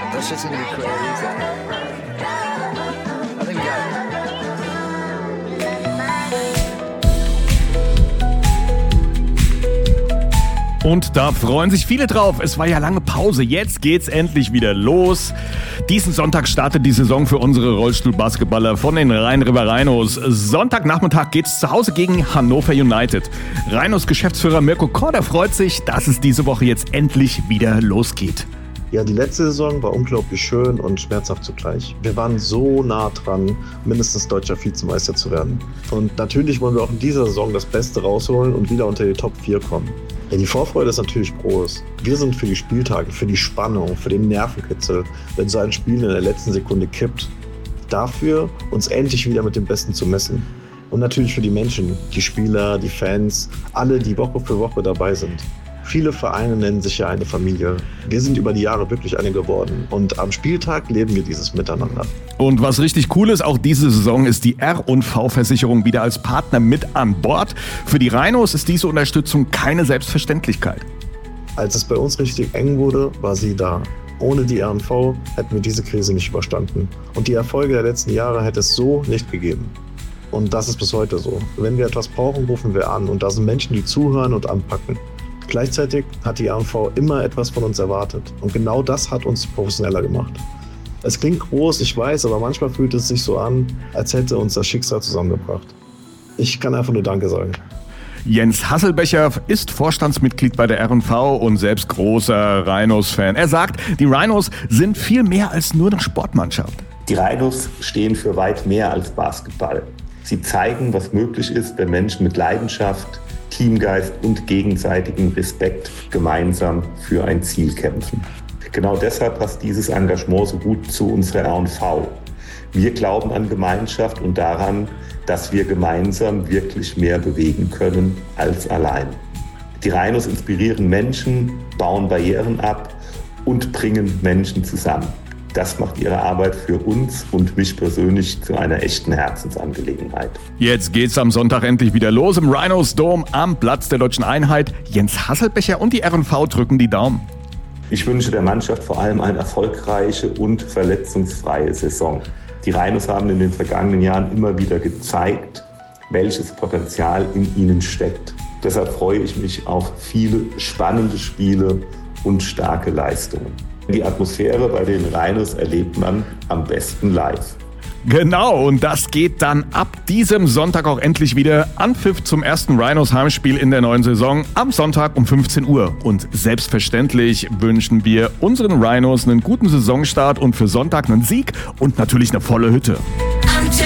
That's just gonna be crazy. I think we got it. Und da freuen sich viele drauf. Es war ja lange Pause. Jetzt geht's endlich wieder los. Diesen Sonntag startet die Saison für unsere Rollstuhlbasketballer von den Rhein-River Rhinos. Sonntagnachmittag geht's zu Hause gegen Hannover United. Rhinos Geschäftsführer Mirko Korda freut sich, dass es diese Woche jetzt endlich wieder losgeht. Ja, die letzte Saison war unglaublich schön und schmerzhaft zugleich. Wir waren so nah dran, mindestens deutscher Vizemeister zu werden. Und natürlich wollen wir auch in dieser Saison das Beste rausholen und wieder unter die Top 4 kommen. Ja, die Vorfreude ist natürlich groß. Wir sind für die Spieltage, für die Spannung, für den Nervenkitzel, wenn so ein Spiel in der letzten Sekunde kippt. Dafür, uns endlich wieder mit dem Besten zu messen. Und natürlich für die Menschen, die Spieler, die Fans, alle, die Woche für Woche dabei sind. Viele Vereine nennen sich ja eine Familie. Wir sind über die Jahre wirklich eine geworden. Und am Spieltag leben wir dieses Miteinander. Und was richtig cool ist, auch diese Saison ist die R&V-Versicherung wieder als Partner mit an Bord. Für die Rhinos ist diese Unterstützung keine Selbstverständlichkeit. Als es bei uns richtig eng wurde, war sie da. Ohne die R&V hätten wir diese Krise nicht überstanden. Und die Erfolge der letzten Jahre hätte es so nicht gegeben. Und das ist bis heute so. Wenn wir etwas brauchen, rufen wir an. Und da sind Menschen, die zuhören und anpacken. Gleichzeitig hat die R&V immer etwas von uns erwartet. Und genau das hat uns professioneller gemacht. Es klingt groß, ich weiß, aber manchmal fühlt es sich so an, als hätte uns das Schicksal zusammengebracht. Ich kann einfach nur Danke sagen. Jens Hasselbecher ist Vorstandsmitglied bei der R&V und selbst großer Rhinos-Fan. Er sagt, die Rhinos sind viel mehr als nur eine Sportmannschaft. Die Rhinos stehen für weit mehr als Basketball. Sie zeigen, was möglich ist, wenn Menschen mit Leidenschaft, Teamgeist und gegenseitigem Respekt gemeinsam für ein Ziel kämpfen. Genau deshalb passt dieses Engagement so gut zu unserer R&V. Wir glauben an Gemeinschaft und daran, dass wir gemeinsam wirklich mehr bewegen können als allein. Die Rhinos inspirieren Menschen, bauen Barrieren ab und bringen Menschen zusammen. Das macht ihre Arbeit für uns und mich persönlich zu einer echten Herzensangelegenheit. Jetzt geht's am Sonntag endlich wieder los im Rhinos Dome am Platz der Deutschen Einheit. Jens Hasselbecher und die R&V drücken die Daumen. Ich wünsche der Mannschaft vor allem eine erfolgreiche und verletzungsfreie Saison. Die Rhinos haben in den vergangenen Jahren immer wieder gezeigt, welches Potenzial in ihnen steckt. Deshalb freue ich mich auf viele spannende Spiele und starke Leistungen. Die Atmosphäre bei den Rhinos erlebt man am besten live. Genau, und das geht dann ab diesem Sonntag auch endlich wieder. Anpfiff zum ersten Rhinos Heimspiel in der neuen Saison am Sonntag um 15 Uhr. Und selbstverständlich wünschen wir unseren Rhinos einen guten Saisonstart und für Sonntag einen Sieg und natürlich eine volle Hütte.